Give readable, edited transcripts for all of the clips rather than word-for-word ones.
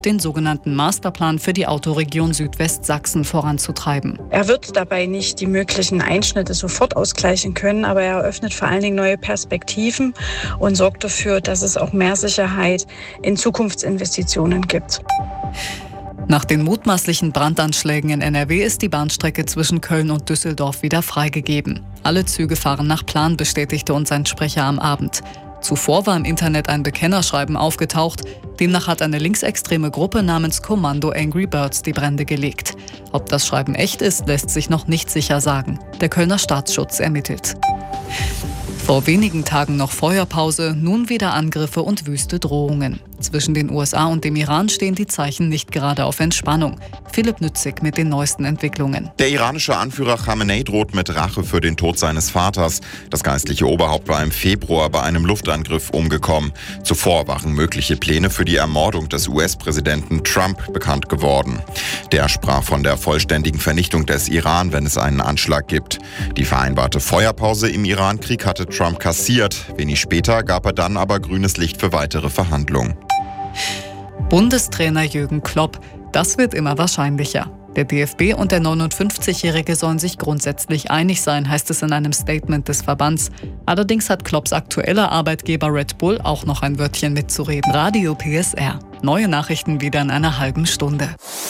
den sogenannten Masterplan für die Autoregion Südwestsachsen voranzutreiben. Er wird dabei nicht die möglichen Einschnitte sofort ausgleichen können, aber er eröffnet vor allen Dingen neue Perspektiven und sorgt dafür, dass es auch mehr Sicherheit in Zukunftsinvestitionen gibt. Nach den mutmaßlichen Brandanschlägen in NRW ist die Bahnstrecke zwischen Köln und Düsseldorf wieder freigegeben. Alle Züge fahren nach Plan, bestätigte uns ein Sprecher am Abend. Zuvor war im Internet ein Bekennerschreiben aufgetaucht. Demnach hat eine linksextreme Gruppe namens Kommando Angry Birds die Brände gelegt. Ob das Schreiben echt ist, lässt sich noch nicht sicher sagen. Der Kölner Staatsschutz ermittelt. Vor wenigen Tagen noch Feuerpause, nun wieder Angriffe und wüste Drohungen. Zwischen den USA und dem Iran stehen die Zeichen nicht gerade auf Entspannung. Philipp Nützig mit den neuesten Entwicklungen. Der iranische Anführer Khamenei droht mit Rache für den Tod seines Vaters. Das geistliche Oberhaupt war im Februar bei einem Luftangriff umgekommen. Zuvor waren mögliche Pläne für die Ermordung des US-Präsidenten Trump bekannt geworden. Der sprach von der vollständigen Vernichtung des Iran, wenn es einen Anschlag gibt. Die vereinbarte Feuerpause im Iran-Krieg hatte Trump kassiert. Wenig später gab er dann aber grünes Licht für weitere Verhandlungen. Bundestrainer Jürgen Klopp, das wird immer wahrscheinlicher. Der DFB und der 59-Jährige sollen sich grundsätzlich einig sein, heißt es in einem Statement des Verbands. Allerdings hat Klopps aktueller Arbeitgeber Red Bull auch noch ein Wörtchen mitzureden. Radio PSR. Neue Nachrichten wieder in einer halben Stunde.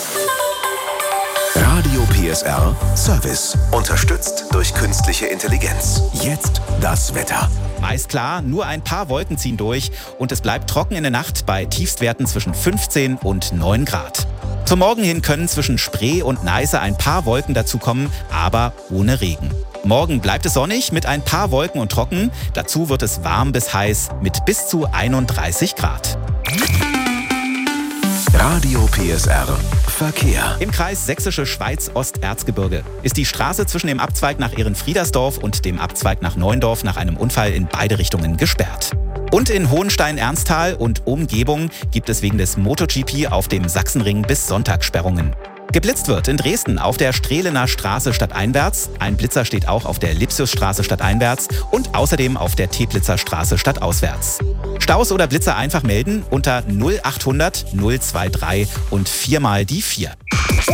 Radio PSR Service. Unterstützt durch künstliche Intelligenz. Jetzt das Wetter. Meist klar, nur ein paar Wolken ziehen durch und es bleibt trocken in der Nacht bei Tiefstwerten zwischen 15 und 9 Grad. Zum Morgen hin können zwischen Spree und Neiße ein paar Wolken dazukommen, aber ohne Regen. Morgen bleibt es sonnig mit ein paar Wolken und trocken. Dazu wird es warm bis heiß mit bis zu 31 Grad. Radio PSR Verkehr. Im Kreis Sächsische Schweiz-Osterzgebirge ist die Straße zwischen dem Abzweig nach Ehrenfriedersdorf und dem Abzweig nach Neuendorf nach einem Unfall in beide Richtungen gesperrt. Und in Hohenstein-Ernsthal und Umgebung gibt es wegen des MotoGP auf dem Sachsenring bis Sonntag Sperrungen. Geblitzt wird in Dresden auf der Strehlener Straße stadteinwärts. Ein Blitzer steht auch auf der Lipsiusstraße stadteinwärts und außerdem auf der Teplitzer Straße stadtauswärts. Staus oder Blitzer einfach melden unter 0800 023 und 4 mal die 4.